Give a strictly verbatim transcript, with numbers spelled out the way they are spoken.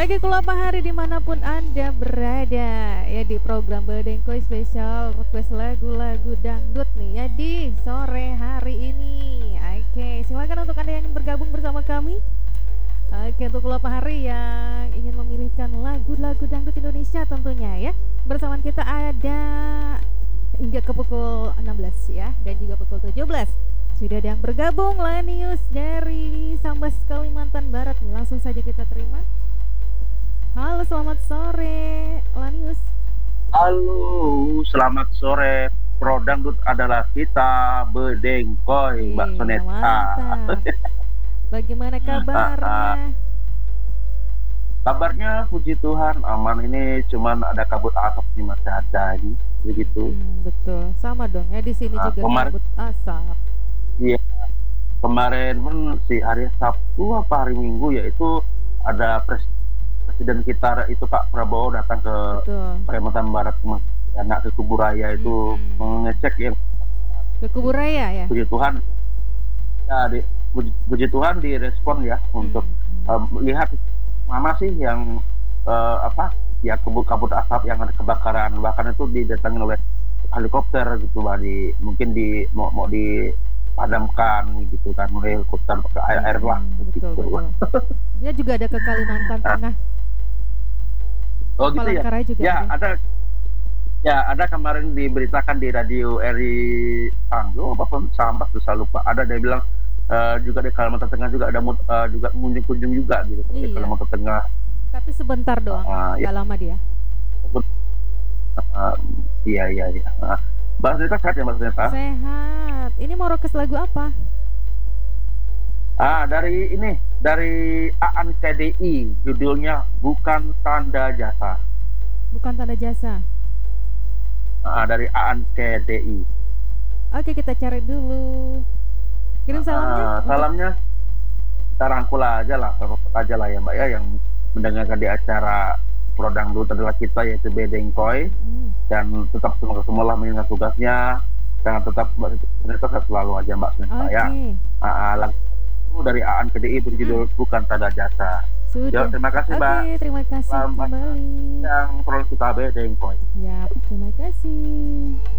Oke, kelapa hari dimanapun Anda berada ya di program Bedengkoy spesial request lagu-lagu dangdut nih ya di sore hari ini. Oke, silakan untuk Anda yang ingin bergabung bersama kami. Oke, untuk kelapa hari yang ingin memilihkan lagu-lagu dangdut Indonesia tentunya ya. Bersama kita ada hingga ke pukul enam belas ya dan juga pukul tujuh belas. Sudah ada yang bergabung, Lanius dari Sambas Kalimantan Barat nih. Langsung saja kita terima. Halo, selamat sore, Lanius. Halo, selamat sore. Pro Dangdut adalah kita, Bedengkoy, Mbak Soneta. Bagaimana kabarnya? Kabarnya puji Tuhan aman, ini cuman ada kabut asap di masih ada ini, begitu. Hmm, betul, sama dong ya di sini nah, juga kemarin, kabut asap. Iya, kemarin pun si hari Sabtu apa hari Minggu ya itu ada pres presiden kita itu Pak Prabowo datang ke Kalimantan Barat, anak ke Kuburaya itu hmm. mengecek yang ke Kuburaya ya. Puji Tuhan, ya di, puji, puji Tuhan direspon ya hmm. untuk uh, lihat mana sih yang uh, apa ya kabut-kabut asap yang ada kebakaran, bahkan itu didatangin oleh helikopter gitu Pak, di mungkin di mau mau dipadamkan gitu kan oleh helikopter ke air air lah hmm, gitu. Betul, betul. Dia juga ada ke Kalimantan Tengah. Oh gitu ya. Juga ya ada. ada ya ada kemarin diberitakan di radio R I Tanggo apa pun Sambas saya lupa, ada dia bilang uh, juga di Kalimantan Tengah juga ada uh, juga kunjung-kunjung juga gitu iya. Di Kalimantan Tengah. Tapi sebentar doang, uh, nggak ya. lama dia. Uh, iya iya iya. Uh, Mbak Soneta sehat ya Mbak Soneta? Sehat. Ini mau request lagu apa? Ah dari ini dari Aan K D I, judulnya Bukan Tanda Jasa. Bukan Tanda Jasa. Ah dari Aan K D I. Oke, kita cari dulu. Kirim salamnya. Ah, salamnya kita rangkul aja lah, rangkul aja lah ya Mbak ya, yang mendengarkan di acara Pro Dangdut adalah kita yaitu Bedengkoy hmm. dan tetap semoga semualah mengingat tugasnya dan tetap Mbak Soneta selalu aja Mbak Soneta okay. ya. Ah, lagu dari Aan K D I berjudul hmm. Bukan Tanda Jasa. Sudah. Ya, terima kasih Mbak. Oke, terima kasih Selamat kembali. Yang Pro kita Bedengkoy. Ya, terima kasih.